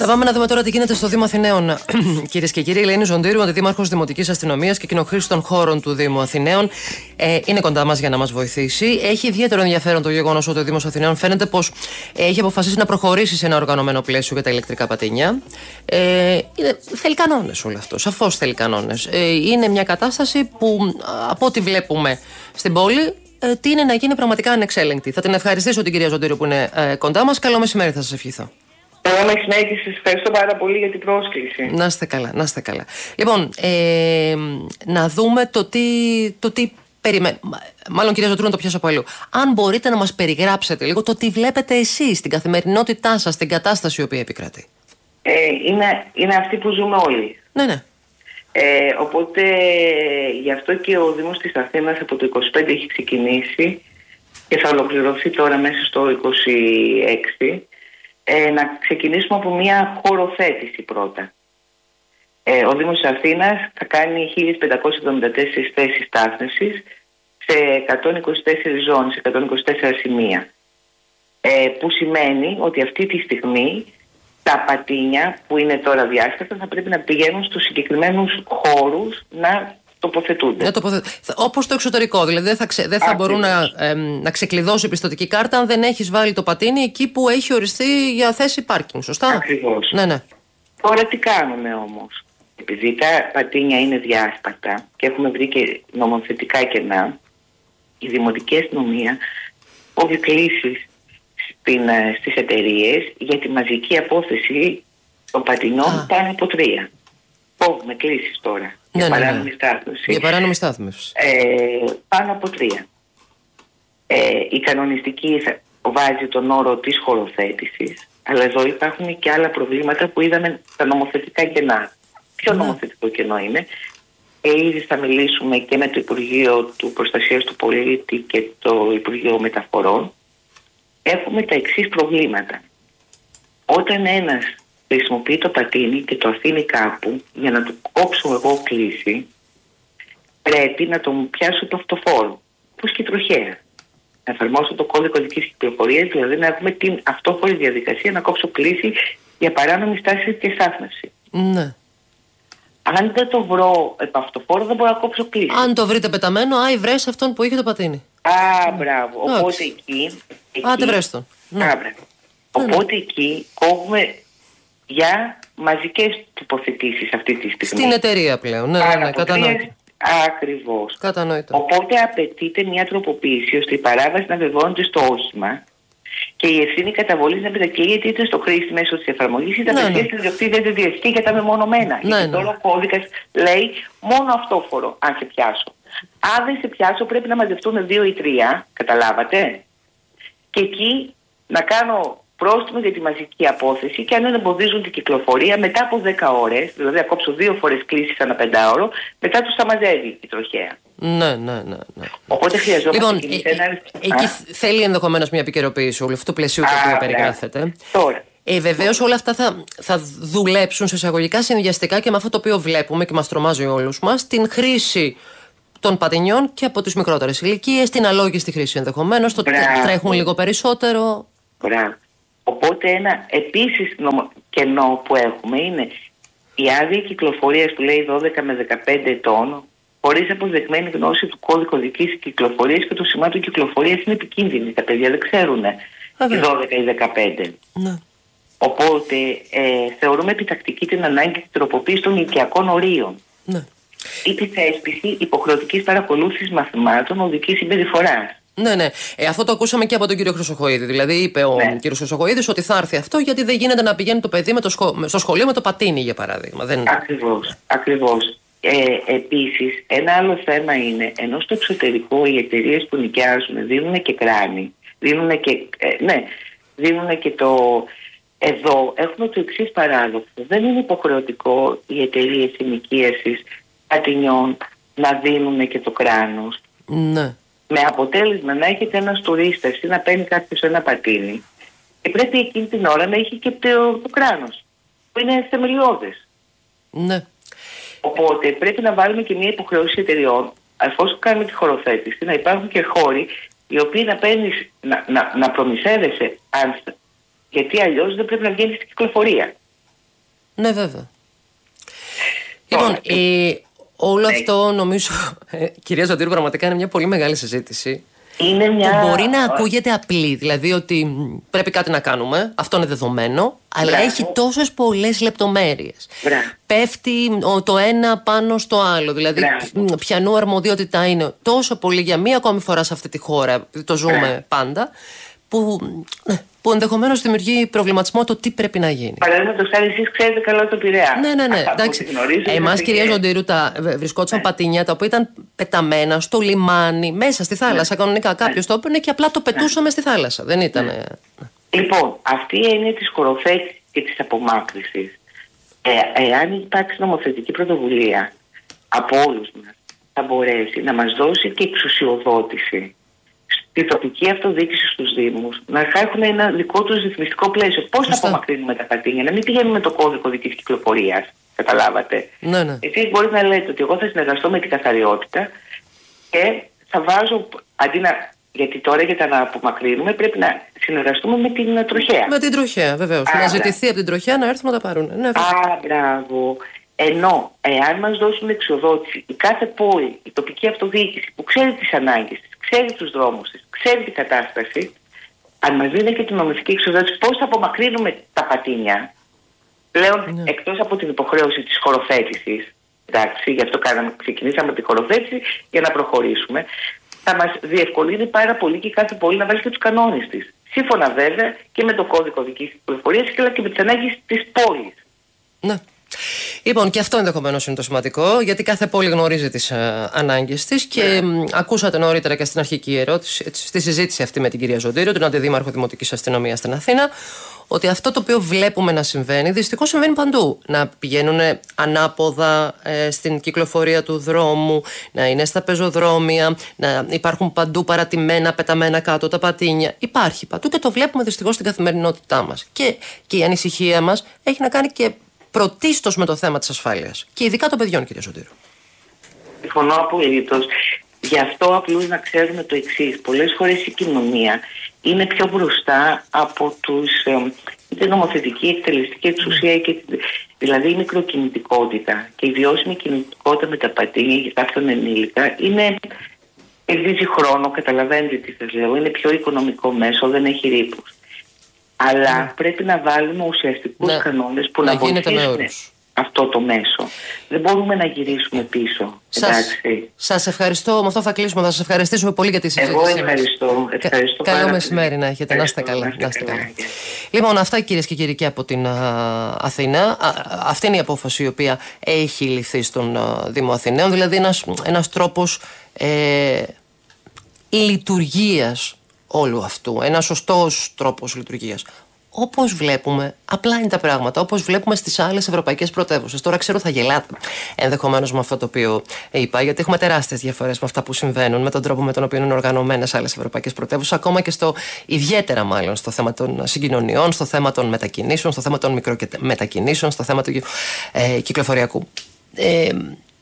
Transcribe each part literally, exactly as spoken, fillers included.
πάμε να δούμε τώρα τι γίνεται στο Δήμο Αθηναίων. Κυρίες και κύριοι, η Ελένη Ζοντήρου, αντιδήμαρχος Δημοτικής Αστυνομίας και Κοινοχρήστων Χώρων του Δήμου Αθηναίων, ε, είναι κοντά μας για να μας βοηθήσει. Έχει ιδιαίτερο ενδιαφέρον το γεγονός ότι ο Δήμος Αθηναίων φαίνεται πως έχει αποφασίσει να προχωρήσει σε ένα οργανωμένο πλαίσιο για τα ηλεκτρικά πατίνια. Ε, είναι, θέλει κανόνες όλο αυτό. Σαφώς θέλει κανόνες. Ε, είναι μια κατάσταση που, από ό,τι βλέπουμε στην πόλη, ε, τι είναι να γίνει πραγματικά ανεξέλεγκτη. Θα την ευχαριστήσω την κυρία Ζοντήρου που είναι ε, κοντά μας. Καλό μεσημέρι, θα σας ευχηθώ. Καλό μεσημέρι και σας ευχαριστώ πάρα πολύ για την πρόσκληση. Να είστε καλά, να είστε καλά. Λοιπόν, ε, να δούμε το τι, το τι περιμένουμε. Μάλλον, κυρία Ζοντήρου, να το πιάσω από αλλού. Αν μπορείτε να μας περιγράψετε λίγο το τι βλέπετε εσείς στην καθημερινότητά σας, στην κατάσταση η οποία επικρατεί. Ε, είναι, είναι αυτή που ζούμε όλοι. Ναι, ναι. Ε, οπότε γι' αυτό και ο Δήμος της Αθήνας από το είκοσι πέντε έχει ξεκινήσει και θα ολοκληρωθεί τώρα μέσα στο είκοσι έξι. Ε, να ξεκινήσουμε από μια χωροθέτηση πρώτα. Ε, ο Δήμος της Αθήνας θα κάνει χίλιες πεντακόσιες εβδομήντα τέσσερις θέσεις στάθμευσης σε εκατόν είκοσι τέσσερις ζώνες, εκατόν είκοσι τέσσερα σημεία. Ε, που σημαίνει ότι αυτή τη στιγμή τα πατίνια που είναι τώρα διάσπαρτα θα πρέπει να πηγαίνουν στους συγκεκριμένους χώρους να τοποθετούνται. Να τοποθε... Όπως το εξωτερικό, δηλαδή δεν θα, ξε... δεν θα μπορούν να, ε, να ξεκλειδώσει η πιστωτική κάρτα αν δεν έχεις βάλει το πατίνι εκεί που έχει οριστεί για θέση πάρκινγκ, σωστά? Ακριβώς. Ναι, ναι. Τώρα τι κάνουμε όμως? Επειδή τα πατίνια είναι διάσπαρτα και έχουμε βρει και νομοθετικά κενά, η Δημοτική Αστυνομία οδηγεί κλήσεις στις εταιρείες για τη μαζική απόθεση των πατινών Α. πάνω από τρία. Κόβουμε κλήσεις τώρα. Ναι, για ναι, παράνομη ναι. στάθμευση. Για παράνομη στάθμευση. Ε, πάνω από τρία. Ε, η κανονιστική θα βάζει τον όρο της χωροθέτησης, αλλά εδώ υπάρχουν και άλλα προβλήματα που είδαμε στα νομοθετικά κενά. Ποιο ναι. νομοθετικό κενό είναι? Ε, ήδη θα μιλήσουμε και με το Υπουργείο του Προστασίας του Πολίτη και το Υπουργείο Μεταφορών. Έχουμε τα εξής προβλήματα. Όταν ένας χρησιμοποιεί το πατίνι και το αφήνει κάπου για να του κόψω εγώ κλίση, πρέπει να τον πιάσω το αυτοφόρο, όπως και τροχέα. Να εφαρμόσω το κώδικο δικής κυκλοφορίας, δηλαδή να έχουμε την αυτόφορη διαδικασία να κόψω κλίση για παράνομη στάση και στάθμευση. Ναι. Αν δεν το βρω επ' αυτοφόρο, δεν μπορώ να κόψω κλίση. Αν το βρείτε πεταμένο, άι βρες αυτόν που είχε το πατίνι. Α, μπράβο. Mm. Οπότε εκεί. εκεί Άντε βρες τον. Ναι. Α, Οπότε ναι. εκεί κόβουμε για μαζικές τοποθετήσεις αυτή τη στιγμή. Στην εταιρεία πλέον. Ναι, ναι, ναι, κατανοητό. Ακριβώς. Κατανοητό. Οπότε απαιτείται μια τροποποίηση ώστε η παράβαση να βεβαιώνεται στο όχημα και η ευθύνη καταβολής να μετακυλείται είτε στο χρήστη μέσω της εφαρμογής είτε ναι, απευθείας ναι. στην διοκτήτη δεν διευκεί για τα μεμονωμένα. Ναι, Γιατί ναι. τώρα ο κώδικας λέει μόνο αυτόφορο, αν σε πιάσω. Αν δεν σε πιάσω, πρέπει να μαζευτούν δύο ή τρία, καταλάβατε. Και εκεί να κάνω πρόστιμο για τη μαζική απόθεση και αν δεν εμποδίζουν την κυκλοφορία μετά από δέκα ώρες, δηλαδή να κόψω δύο φορές κλήσεις ανά πεντάωρο, μετά τους θα μαζεύει η τροχέα. Ναι, ναι, ναι, ναι. Οπότε χρειαζόμαστε λοιπόν, και ε, ένα... εκεί Α. θέλει ενδεχομένως μια επικαιροποίηση όλου αυτού του πλαισίου το οποίο περιγράφεται. Τώρα. Ε, βεβαίως όλα αυτά θα, θα δουλέψουν σε εισαγωγικά συνδυαστικά και με αυτό το οποίο βλέπουμε και μας τρομάζει όλους μας, την χρήση των πατινιών και από τις μικρότερες ηλικίες, την αλόγιστη χρήση ενδεχομένως, το τρέχουν λίγο περισσότερο. Μπράβο. Οπότε ένα επίσης νομο... κενό που έχουμε είναι η άδεια κυκλοφορίας που λέει δώδεκα με δεκαπέντε ετών, χωρίς αποδεδειγμένη γνώση του κώδικου οδικής κυκλοφορίας και του σημάτων κυκλοφορίας είναι επικίνδυνη. Τα παιδιά δεν ξέρουν οι δώδεκα ή δεκαπέντε. Ναι. Οπότε ε, θεωρούμε επιτακτική την ανάγκη της τροποποίησης των ηλικιακών ορίων. Ναι. Ή τη θέσπιση υποχρεωτικής παρακολούθησης μαθημάτων οδικής συμπεριφοράς. Ναι, ναι. Ε, αυτό το ακούσαμε και από τον κύριο Χρυσοχοΐδη. Δηλαδή, είπε ο ναι. κύριος Χρυσοχοΐδης ότι θα έρθει αυτό γιατί δεν γίνεται να πηγαίνει το παιδί με το σχο... στο σχολείο με το πατίνι, για παράδειγμα. Δεν... Ακριβώς. Ακριβώς. Ε, επίσης, ένα άλλο θέμα είναι, ενώ στο εξωτερικό οι εταιρείες που νοικιάζουν δίνουν και κράνη, δίνουν και, ε, ναι, δίνουν και το... Εδώ έχουμε το εξής παράδοξο. Δεν είναι υποχρεωτικό οι εταιρείες ενοικίασης πατινιών να δίνουν και το κράνος. Ναι. Με αποτέλεσμα να έχετε ένας τουρίστας ή να παίρνει κάποιος ένα πατίνι και πρέπει εκείνη την ώρα να έχει και το, το κράνος που είναι θεμελιώδες. Ναι. Οπότε πρέπει να βάλουμε και μια υποχρεώση εταιριών, εφόσον κάνουμε τη χωροθέτηση, να υπάρχουν και χώροι οι οποίοι να παίρνεις, να, να, να προμηθεύεσαι, γιατί αλλιώς δεν πρέπει να βγαίνεις στην κυκλοφορία. Ναι, βέβαια. Λοιπόν, ε, όλο ναι. αυτό νομίζω, ε, κυρία Ζωντήρου, πραγματικά είναι μια πολύ μεγάλη συζήτηση. Είναι μια... Που μπορεί να ακούγεται απλή, δηλαδή ότι πρέπει κάτι να κάνουμε, αυτό είναι δεδομένο, αλλά Μπράβο. Έχει τόσες πολλές λεπτομέρειες. Μπράβο. Πέφτει το ένα πάνω στο άλλο, δηλαδή Μπράβο. Ποιανού αρμοδιότητα είναι τόσο πολύ για μία ακόμη φορά σε αυτή τη χώρα, το ζούμε Μπράβο. Πάντα, που, που ενδεχομένως δημιουργεί προβληματισμό το τι πρέπει να γίνει. Παραδείγματος χάρη, εσείς ξέρετε καλά τον Πειραιά. Ναι, ναι, ναι. Εμάς, κυρία Ζωντήρου, τα βρισκόντουσαν ναι. πατίνια τα οποία ήταν πεταμένα στο λιμάνι, μέσα στη θάλασσα. Ναι. Κανονικά κάποιος ναι. το έπαιρνε και απλά το πετούσαμε ναι. στη θάλασσα. Δεν ήταν. Ναι. Λοιπόν, αυτή η έννοια της χωροθέτησης και της απομάκρυσης, ε, εάν υπάρξει νομοθετική πρωτοβουλία από όλους μας, θα μπορέσει να μας δώσει και εξουσιοδότηση στη τοπική αυτοδιοίκηση στους Δήμους, να έχουν ένα δικό τους ρυθμιστικό πλαίσιο. Πώς θα απομακρύνουμε τα πατίνια, να μην πηγαίνουμε με το κώδικο δικής κυκλοφορίας. Καταλάβατε. Ναι, ναι. Εσείς μπορείτε να λέτε ότι εγώ θα συνεργαστώ με την καθαριότητα και θα βάζω, αντί να. Γιατί τώρα για να απομακρύνουμε πρέπει να συνεργαστούμε με την τροχέα. Με την τροχέα, βεβαίως. Να ζητηθεί από την τροχέα να έρθουν να τα πάρουν. Ναι, Α, μπράβο. Ενώ, εάν μας δώσουν εξοδότηση, η κάθε πόλη, η τοπική αυτοδιοίκηση που ξέρει τις ανάγκες της, ξέρει τους δρόμους της, ξέρει την κατάσταση, αν μας δίνει και την νομιστική εξοδότηση, πώς θα απομακρύνουμε τα πατίνια, πλέον ναι. εκτός από την υποχρέωση της χωροθέτησης, εντάξει, γι' αυτό κάναμε, ξεκινήσαμε τη χωροθέτηση για να προχωρήσουμε, θα μας διευκολύνει πάρα πολύ και η κάθε πόλη να βάλει και τους κανόνες της. Σύμφωνα βέβαια και με το κώδικο δικής κυκλοφορίας αλλά και με τις ανάγκες της πόλης. Ναι. Λοιπόν, και αυτό ενδεχομένως είναι το σημαντικό, γιατί κάθε πόλη γνωρίζει τις ε, ανάγκες της και yeah. ε, ακούσατε νωρίτερα και στην αρχική ερώτηση, έτσι, στη συζήτηση αυτή με την κυρία Ζωντήρου, την Αντιδήμαρχο Δημοτικής Αστυνομίας στην Αθήνα, ότι αυτό το οποίο βλέπουμε να συμβαίνει, δυστυχώς συμβαίνει παντού. Να πηγαίνουν ανάποδα ε, στην κυκλοφορία του δρόμου, να είναι στα πεζοδρόμια, να υπάρχουν παντού παρατημένα, πεταμένα κάτω τα πατίνια. Υπάρχει παντού και το βλέπουμε δυστυχώς στην καθημερινότητά μας. Και, και η ανησυχία μας έχει να κάνει και πρωτίστως με το θέμα της ασφάλειας. Και ειδικά των παιδιών, κυρία Ζωντήρου. Συμφωνώ απολύτως. Γι' αυτό απλώς να ξέρουμε το εξής. Πολλές φορές η κοινωνία είναι πιο μπροστά από τους ε, την νομοθετική, εκτελεστική εξουσία, και, δηλαδή η μικροκινητικότητα και η βιώσιμη κινητικότητα με τα πατίνια για κάποιον ενήλικα είναι, κερδίζει χρόνο, καταλαβαίνετε τι σας λέω, είναι πιο οικονομικό μέσο, δεν έχει ρήπους. Αλλά mm. πρέπει να βάλουμε ουσιαστικούς ναι. κανόνες που να, να βοηθήσουν αυτό το μέσο. Δεν μπορούμε να γυρίσουμε πίσω. Σας, σας ευχαριστώ. Με αυτό θα κλείσουμε. Θα σας ευχαριστήσουμε πολύ για τη συζήτηση. Εγώ ευχαριστώ. ευχαριστώ Κα, καλό μεσημέρι να έχετε. Να είστε καλά. Να είστε καλά. Λοιπόν, αυτά κυρίες και κύριοι και από την α, Αθήνα. Α, αυτή είναι η απόφαση η οποία έχει ληφθεί στον α, Δήμο Αθηναίων. Δηλαδή ένας, ένας τρόπος ε, λειτουργίας όλου αυτού. Ένας σωστός τρόπος λειτουργίας. Όπως βλέπουμε, απλά είναι τα πράγματα. Όπως βλέπουμε στις άλλες ευρωπαϊκές πρωτεύουσες. Τώρα ξέρω θα γελάτε ενδεχομένως με αυτό το οποίο είπα, γιατί έχουμε τεράστιες διαφορές με αυτά που συμβαίνουν, με τον τρόπο με τον οποίο είναι οργανωμένες άλλες ευρωπαϊκές πρωτεύουσες, ακόμα και στο ιδιαίτερα μάλλον στο θέμα των συγκοινωνιών, στο θέμα των μετακινήσεων, στο θέμα των μικρομετακινήσεων, στο θέμα του ε, κυκλοφοριακού. Ε,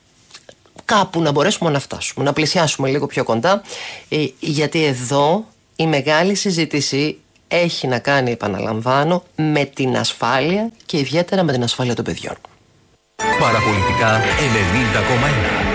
κάπου να μπορέσουμε να φτάσουμε, να πλησιάσουμε λίγο πιο κοντά, ε, γιατί εδώ η μεγάλη συζήτηση έχει να κάνει, επαναλαμβάνω, με την ασφάλεια και ιδιαίτερα με την ασφάλεια των παιδιών. Παραπολιτικά ενενήντα κόμμα ένα.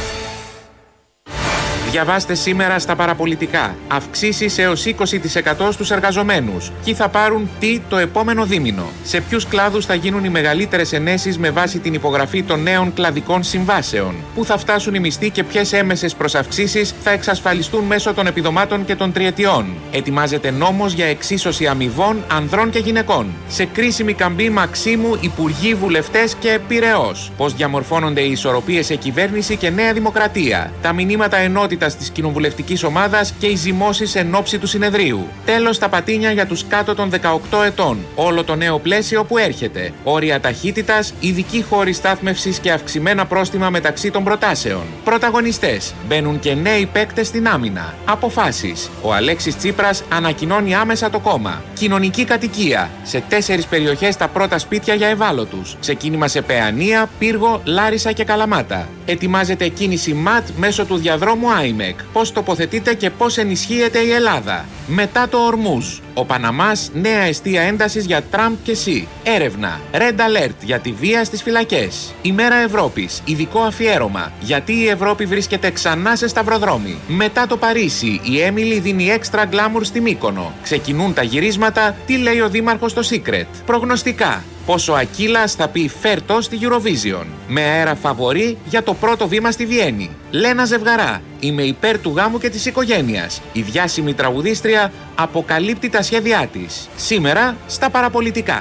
Διαβάστε σήμερα στα παραπολιτικά. Αυξήσεις έως είκοσι τοις εκατό στους εργαζομένους. Ποιοι θα πάρουν τι το επόμενο δίμηνο. Σε ποιους κλάδους θα γίνουν οι μεγαλύτερες ενέσεις με βάση την υπογραφή των νέων κλαδικών συμβάσεων. Πού θα φτάσουν οι μισθοί και ποιες έμεσες προσαυξήσεις θα εξασφαλιστούν μέσω των επιδομάτων και των τριετιών. Ετοιμάζεται νόμος για εξίσωση αμοιβών ανδρών και γυναικών. Σε κρίσιμη καμπή Μαξίμου, υπουργοί, βουλευτές και Πειραιώς. Πώς διαμορφώνονται οι ισορροπίες σε κυβέρνηση και Νέα Δημοκρατία. Τα μηνύματα ενότητας της κοινοβουλευτικής ομάδας και οι ζυμώσεις εν ώψη του συνεδρίου. Τέλος, τα πατίνια για τους κάτω των δεκαοκτώ ετών. Όλο το νέο πλαίσιο που έρχεται. Όρια ταχύτητας, ειδικοί χώροι στάθμευσης και αυξημένα πρόστιμα μεταξύ των προτάσεων. Πρωταγωνιστές. Μπαίνουν και νέοι παίκτες στην άμυνα. Αποφάσεις. Ο Αλέξης Τσίπρας ανακοινώνει άμεσα το κόμμα. Κοινωνική κατοικία. Σε τέσσερις περιοχές τα πρώτα σπίτια για ευάλωτους. Ξεκίνημα σε Παιανία, Πύργο, Λάρισα και Καλαμάτα. Ετοιμάζεται κίνηση ΜΑΤ μέσω του διαδρόμου Άιμεκ. Πώς τοποθετείται και πώς ενισχύεται η Ελλάδα. Μετά το Ορμούζ. Ο Παναμάς, νέα αιστεία έντασης για Τραμπ και Σι. Έρευνα. Red Alert για τη βία στις φυλακές. Ημέρα Ευρώπης. Ειδικό αφιέρωμα. Γιατί η Ευρώπη βρίσκεται ξανά σε σταυροδρόμι. Μετά το Παρίσι. Η Έμιλι δίνει έξτρα γκλάμουρ στη Μύκονο. Ξεκινούν τα γυρίσματα. Τι λέει ο Δήμαρχος στο Secret. Προγνωστικά. Πόσο Ακύλας θα πει φέρτο στη Eurovision. Με αέρα φαβορί για το πρώτο βήμα στη Βιέννη. Λένα Ζευγαρά. Είμαι υπέρ του γάμου και της οικογένειας. Η διάσημη τραγουδίστρια αποκαλύπτει τα σχέδιά της. Σήμερα στα παραπολιτικά.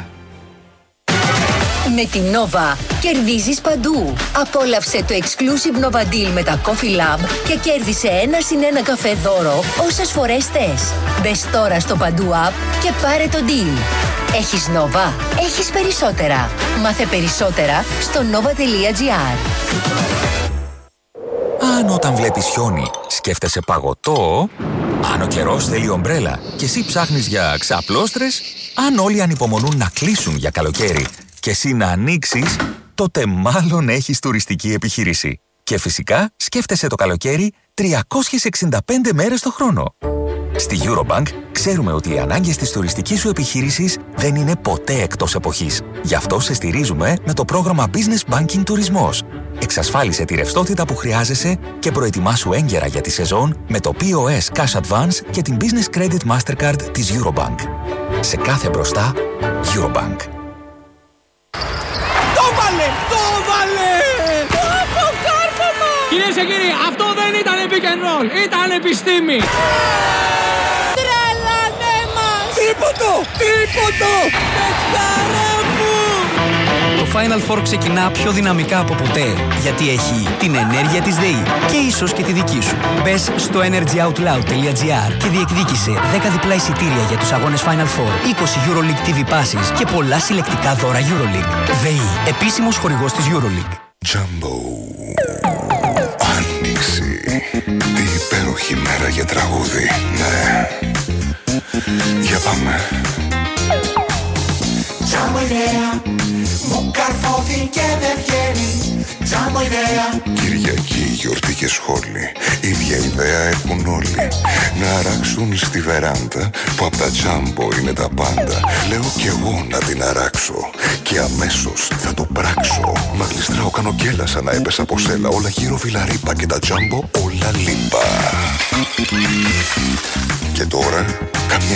Με την Nova κερδίζεις παντού. Απόλαυσε το exclusive Nova Deal με τα Coffee Lab και κέρδισε ένα συν ένα καφέ δώρο όσες φορές θες. Μπες τώρα στο Παντού App και πάρε το deal. Έχεις Nova, έχεις περισσότερα. Μάθε περισσότερα στο nova.gr. Αν όταν βλέπεις χιόνι σκέφτεσαι παγωτό, αν ο καιρός θέλει ομπρέλα και εσύ ψάχνεις για ξαπλώστρες, αν όλοι ανυπομονούν να κλείσουν για καλοκαίρι και εσύ να ανοίξεις, τότε μάλλον έχεις τουριστική επιχείρηση. Και φυσικά σκέφτεσαι το καλοκαίρι τριακόσιες εξήντα πέντε μέρες το χρόνο. Στη Eurobank ξέρουμε ότι οι ανάγκες της τουριστικής σου επιχείρησης δεν είναι ποτέ εκτός εποχής. Γι' αυτό σε στηρίζουμε με το πρόγραμμα Business Banking Τουρισμός. Εξασφάλισε τη ρευστότητα που χρειάζεσαι και προετοιμάσου έγκαιρα για τη σεζόν με το πι ο ες Cash Advance και την Business Credit Mastercard της Eurobank. Σε κάθε μπροστά, Eurobank. Το βάλε! Το βάλε! Αποκάρφωμα! Κυρίες και κύριοι, αυτό δεν ήταν pick and roll, ήταν επιστήμη! Τρελάνε μας! Τρίποντο! Τρίποντο! Πετκάρα μου! Το Final Four ξεκινά πιο δυναμικά από ποτέ, γιατί έχει την ενέργεια της ΔΕΗ και ίσως και τη δική σου. Μπες στο energyoutloud.gr και διεκδίκησε δέκα διπλά εισιτήρια για τους αγώνες Final Four, είκοσι EuroLeague τι βι Passes και πολλά συλλεκτικά δώρα EuroLeague. ΔΕΗ, επίσημος χορηγός της EuroLeague. Jumbo. Άνοιξη. Τι υπέροχη μέρα για τραγούδι. Ναι. Για πάμε. Τζάμπο ιδέα, μου καρφώθηκε δεν βγαίνει. Τζάμπο ιδέα. Κυριακή, γιορτή και σχόλη. Ίδια ιδέα έχουν όλοι. Να αράξουν στη βεράντα που απ' τα Τζάμπο είναι τα πάντα. Λέω κι εγώ να την αράξω και αμέσως θα το πράξω. Μα γλιστράω, κάνω κέλα σαν να έπεσα από σέλα. Όλα γύρω βιλαρίπα και τα Τζάμπο όλα λίπα. Και τώρα καμιά